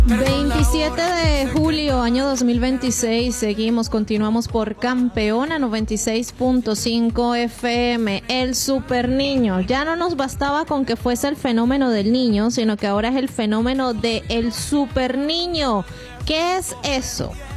27 de julio, año 2026, continuamos por Campeona 96.5 FM, el super niño. Ya no nos bastaba con que fuese el fenómeno del niño, sino que ahora es el fenómeno del super niño. ¿Qué es eso?